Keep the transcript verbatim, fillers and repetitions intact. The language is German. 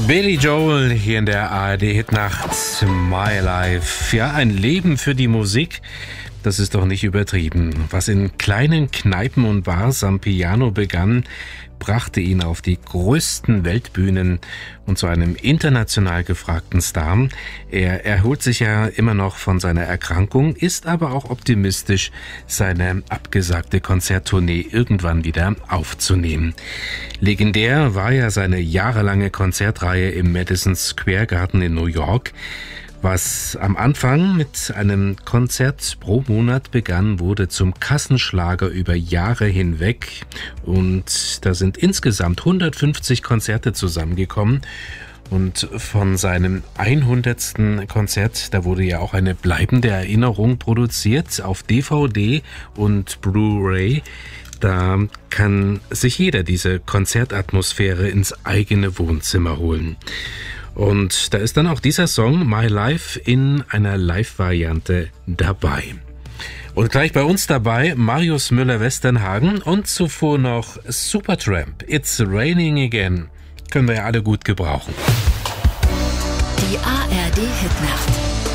Billy Joel hier in der A R D-Hitnacht, My Life. Ja, ein Leben für die Musik, das ist doch nicht übertrieben. Was in kleinen Kneipen und Bars am Piano begann, brachte ihn auf die größten Weltbühnen und zu einem international gefragten Star. Er erholt sich ja immer noch von seiner Erkrankung, ist aber auch optimistisch, seine abgesagte Konzerttournee irgendwann wieder aufzunehmen. Legendär war ja seine jahrelange Konzertreihe im Madison Square Garden in New York. Was am Anfang mit einem Konzert pro Monat begann, wurde zum Kassenschlager über Jahre hinweg. Und da sind insgesamt hundertfünfzig Konzerte zusammengekommen. Und von seinem hundertsten Konzert, da wurde ja auch eine bleibende Erinnerung produziert auf D V D und Blu-ray. Da kann sich jeder diese Konzertatmosphäre ins eigene Wohnzimmer holen. Und da ist dann auch dieser Song My Life in einer Live-Variante dabei. Und gleich bei uns dabei Marius Müller-Westernhagen und zuvor noch Supertramp, It's Raining Again. Können wir ja alle gut gebrauchen. Die A R D-Hitnacht.